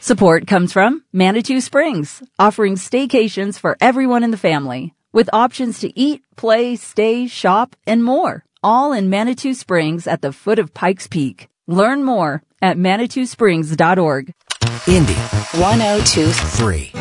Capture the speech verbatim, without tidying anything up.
Support comes from Manitou Springs, offering staycations for everyone in the family, with options to eat, play, stay, shop, and more, all in Manitou Springs at the foot of Pikes Peak. Learn more at manitou springs dot org. Indy one oh two three.